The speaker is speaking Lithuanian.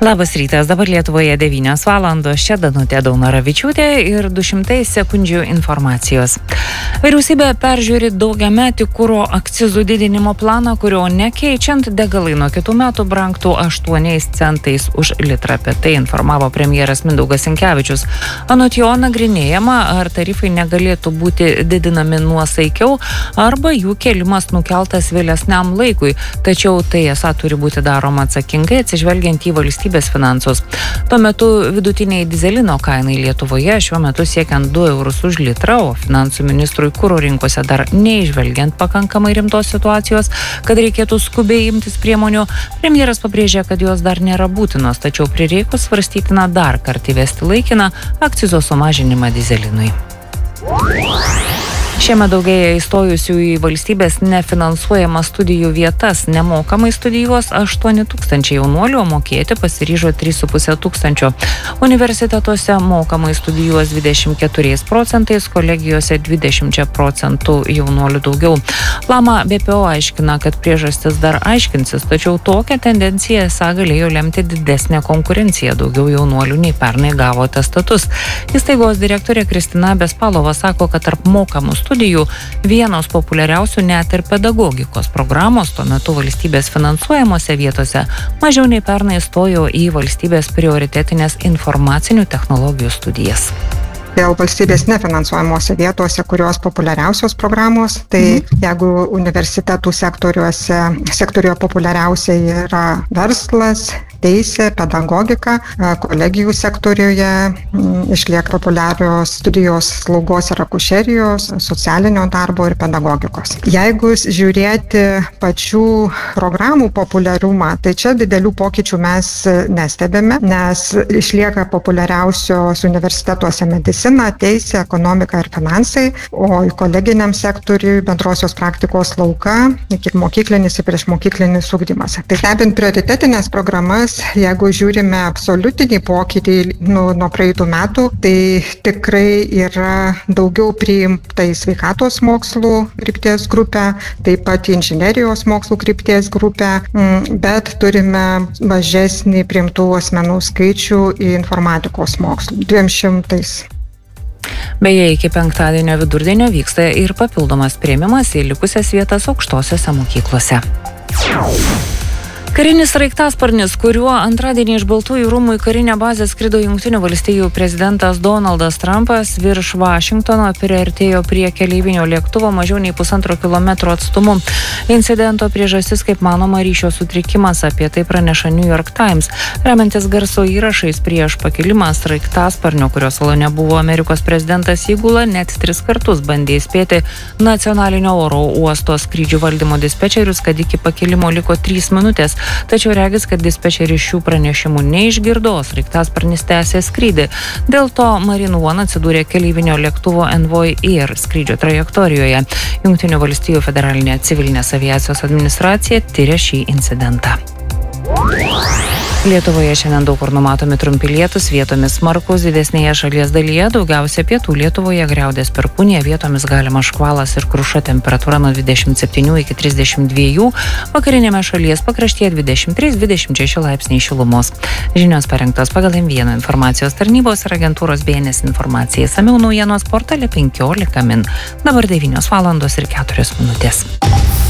Labas rytas, dabar Lietuvoje 9 valandos, čia Danutė Daunoravičiūtė ir 200 sekundžių informacijos. Vyriausybė peržiūri daugiametį kuro akcizų didinimo planą, kurio nekeičiant degalai nuo kitų metų brangtų 8 centais už litrą. Apie tai informavo premjeras Mindaugas Sinkevičius. Anot jo nagrinėjama, ar tarifai negalėtų būti didinami nuosaikiau, arba jų kėlimas nukeltas vėlesniam laikui. Tačiau tai esą turi būti daroma atsakingai, atsižvelgiant į valstybės finansus. Tuo metu vidutiniai dizelino kainai Lietuvoje šiuo metu siekiant 2 eurus už litrą, o finansų ministrui kuro rinkose dar neižvelgiant pakankamai rimtos situacijos, kad reikėtų skubiai imtis priemonių, premjeras pabrėžė, kad jos dar nėra būtinos, tačiau prireikus svarstytina dar kartą įvesti laikiną akcizo sumažinimą dizelinui. Šiemet daugėja įstojusių į valstybės nefinansuojamas studijų vietas. Nemokamai studijuos 8 tūkstančiai jaunuolių, o mokėti pasiryžo 3,5 tūkstančio. Universitetuose mokamai studijuos 24%, kolegijose 20% jaunuolių daugiau. Lama BPO aiškina, kad priežastis dar aiškinsis, tačiau tokią tendenciją esą galėjo lemti didesnė konkurencija. Daugiau jaunuolių nei pernai gavo atestatus. Įstaigos direktorė Kristina Bespalova sako, kad tarp mokamų studijų vienos populiariausių net ir pedagogikos programos, tuo metu valstybės finansuojamose vietose mažiau nei pernai stojo į valstybės prioritetinės informacinių technologijų studijas. Dėl valstybės nefinansuojamose vietose, kurios populiariausios programos, tai jeigu universitetų sektoriuje populiariausia yra verslas, teisė, pedagogika, kolegijų sektoriuje išlieka populiarios studijos slaugos ir akušerijos, socialinio darbo ir pedagogikos. Jeigu žiūrėti pačių programų populiarumą, tai čia didelių pokyčių mes nestebime, nes išlieka populiariausios universitetuose medicina, teisė, ekonomika ir finansai, o koleginiam sektoriui bendrosios praktikos lauka, ikimokyklinis ir priešmokyklinis ugdymas. Tai stebint prioritetinės programas, jeigu žiūrime absoliutinį pokytį nuo praeitų metų, tai tikrai yra daugiau priimta į sveikatos mokslų krypties grupę, taip pat į inžinerijos mokslų krypties grupę, bet turime mažesnį priimtų asmenų skaičių į informatikos mokslų, 200. Beje, iki penktadienio vidurdienio vyksta ir papildomas priėmimas į likusias vietas aukštosiose mokyklose. Karinis sraigtasparnis, kuriuo antradienį iš Baltųjų rūmų į karinę bazę skrido Jungtinių valstijų prezidentas Donaldas Trumpas, virš Vašingtono priartėjo prie keleivinio lėktuvo mažiau nei 1,5 kilometro atstumu. Incidento priežastis, kaip manoma, ryšio sutrikimas, apie tai praneša New York Times. Remiantis garso įrašais prieš pakilimą sraigtasparnio, kurio salone buvo Amerikos prezidentas įgula, net 3 kartus bandė įspėti nacionalinio oro uosto skrydžių valdymo dispečerius, kad iki pakilimo liko 3 minutės. Tačiau regis, kad dispečeris šių pranešimų neišgirdo, sraigtasparnis tęsė skrydį. Dėl to Marine One atsidūrė keleivinio lėktuvo Envoy Air skrydžio trajektorijoje. Jungtinių valstijų federalinė civilinės aviacijos administracija tiria šį incidentą. Lietuvoje šiandien daug kur numatomi trumpi lietūs, vietomis smarkūs, didesnėje šalies dalyje, daugiausia pietų Lietuvoje griaudės perkūnija, vietomis galimas škvalas ir kruša, temperatūra nuo 27 iki 32, vakarinėme šalies pakraštyje 23-26 laipsniai šilumos. Žinios parengtos pagal M1 informacijos tarnybos ir agentūros BNS informacija. Išsamiau naujienos portale 15 min. Dabar 9 valandos ir 4 minutės.